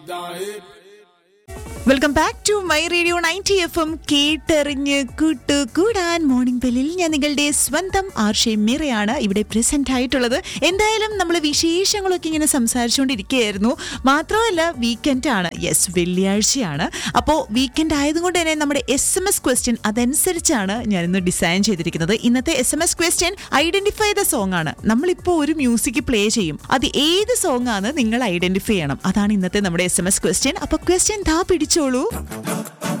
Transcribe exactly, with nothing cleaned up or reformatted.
Welcome back to my radio ninety F M. കേട്ടെറിഞ്ഞ് കൂട്ടു കൂടാൻ morning ബെല്ലിൽ ഞാൻ നിങ്ങളുടെ സ്വന്തം ആർഷേ മീറയാണ് ഇവിടെ പ്രസന്റ് ആയിട്ടുള്ളത്. എന്തായാലും നമ്മൾ വിശേഷങ്ങളൊക്കെ ഇങ്ങനെ സംസാരിച്ചുകൊണ്ടിരിക്കുകയായിരുന്നു. മാത്രമല്ല വീക്കെൻഡ് ആണ്, യെസ് വെള്ളിയാഴ്ചയാണ്. അപ്പോൾ വീക്കെൻഡ് ആയതുകൊണ്ട് തന്നെ നമ്മുടെ എസ് എം എസ് ക്വസ്റ്റ്യൻ അതനുസരിച്ചാണ് ഞാനിന്ന് ഡിസൈൻ ചെയ്തിരിക്കുന്നത്. ഇന്നത്തെ S M S question identify the song ആണ്. നമ്മളിപ്പോൾ ഒരു മ്യൂസിക് പ്ലേ ചെയ്യും, അത് ഏത് സോങ് ആണ് നിങ്ങൾ ഐഡന്റിഫൈ ചെയ്യണം. അതാണ് ഇന്നത്തെ നമ്മുടെ എസ് എം എസ് ക്വസ്റ്റ്യൻ. അപ്പോൾ ക്വസ്റ്റ്യൻ താ പിടിച്ചോളൂ.